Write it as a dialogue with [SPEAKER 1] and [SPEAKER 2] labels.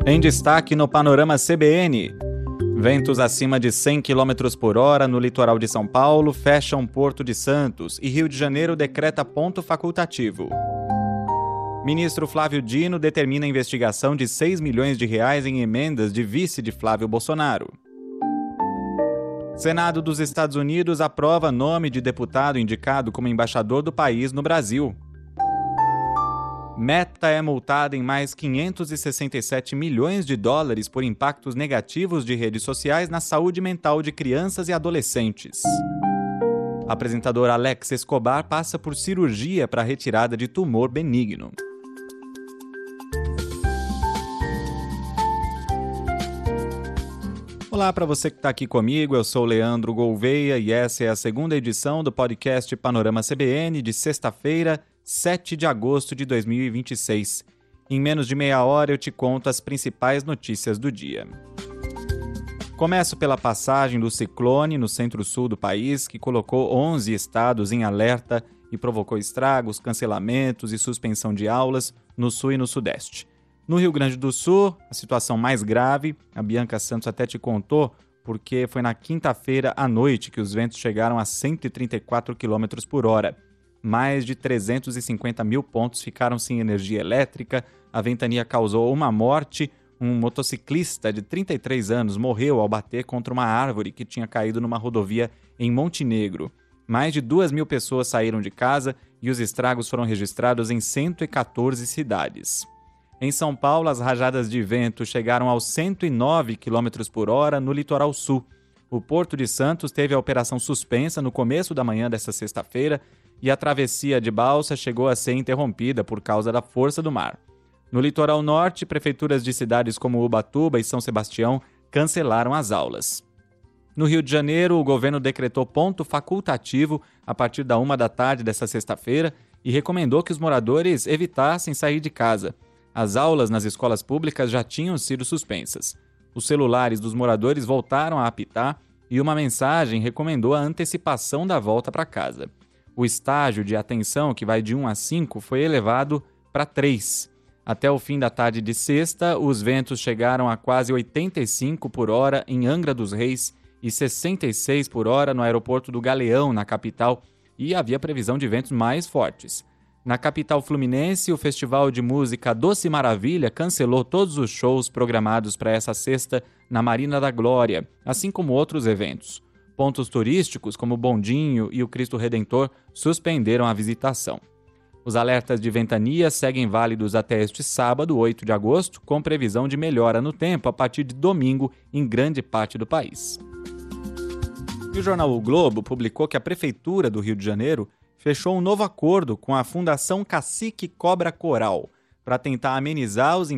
[SPEAKER 1] Em destaque no Panorama CBN, ventos acima de 100 km por hora no litoral de São Paulo fecham Porto de Santos e Rio de Janeiro decreta ponto facultativo. Ministro Flávio Dino determina a investigação de 6 milhões de reais em emendas de vice de Flávio Bolsonaro. Senado dos Estados Unidos aprova nome de deputado indicado como embaixador do país no Brasil. Meta é multada em mais 567 milhões de dólares por impactos negativos de redes sociais na saúde mental de crianças e adolescentes. Apresentador Alex Escobar passa por cirurgia para retirada de tumor benigno. Olá para você que está aqui comigo, eu sou Leandro Gouveia e essa é a segunda edição do podcast Panorama CBN de sexta-feira, 7 de agosto de 2026. Em menos de meia hora eu te conto as principais notícias do dia. Começo pela passagem do ciclone no centro-sul do país, que colocou 11 estados em alerta e provocou estragos, cancelamentos e suspensão de aulas no sul e no sudeste. No Rio Grande do Sul, a situação mais grave, a Bianca Santos até te contou, porque foi na quinta-feira à noite que os ventos chegaram a 134 km por hora. Mais de 350 mil pontos ficaram sem energia elétrica, a ventania causou uma morte, um motociclista de 33 anos morreu ao bater contra uma árvore que tinha caído numa rodovia em Montenegro. Mais de 2 mil pessoas saíram de casa e os estragos foram registrados em 114 cidades. Em São Paulo, as rajadas de vento chegaram aos 109 km por hora no litoral sul. O Porto de Santos teve a operação suspensa no começo da manhã desta sexta-feira e a travessia de balsa chegou a ser interrompida por causa da força do mar. No litoral norte, prefeituras de cidades como Ubatuba e São Sebastião cancelaram as aulas. No Rio de Janeiro, o governo decretou ponto facultativo a partir da 1 da tarde desta sexta-feira e recomendou que os moradores evitassem sair de casa. As aulas nas escolas públicas já tinham sido suspensas. Os celulares dos moradores voltaram a apitar e uma mensagem recomendou a antecipação da volta para casa. O estágio de atenção, que vai de 1 a 5, foi elevado para 3. Até o fim da tarde de sexta, os ventos chegaram a quase 85 por hora em Angra dos Reis e 66 por hora no aeroporto do Galeão, na capital, e havia previsão de ventos mais fortes. Na capital fluminense, o Festival de Música Doce Maravilha cancelou todos os shows programados para essa sexta na Marina da Glória, assim como outros eventos. Pontos turísticos, como o Bondinho e o Cristo Redentor, suspenderam a visitação. Os alertas de ventania seguem válidos até este sábado, 8 de agosto, com previsão de melhora no tempo a partir de domingo em grande parte do país. E o jornal O Globo publicou que a Prefeitura do Rio de Janeiro fechou um novo acordo com a Fundação Cacique Cobra Coral para tentar amenizar os